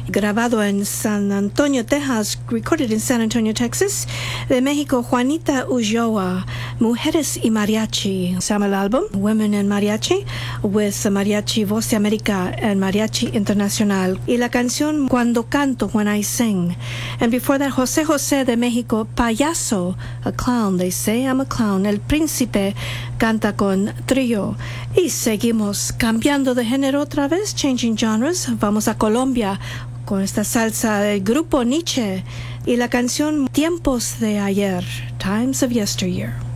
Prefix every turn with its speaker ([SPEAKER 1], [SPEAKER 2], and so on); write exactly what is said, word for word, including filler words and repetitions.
[SPEAKER 1] grabado en San Antonio, Texas, recorded in San Antonio, Texas. De México, Juanita Ulloa, Mujeres y Mariachi. Se llama el álbum, Women in Mariachi, with Mariachi Voz de América and Mariachi Internacional. Y la canción Cuando Canto, When I Sing. And before that, José José de México, Payaso, a clown. They say I'm a clown. El Príncipe canta con trío. Y seguimos cambiando de género otra vez, changing genres. Vamos a Colombia con esta salsa del grupo Nietzsche y la canción Tiempos de Ayer, Times of Yesteryear.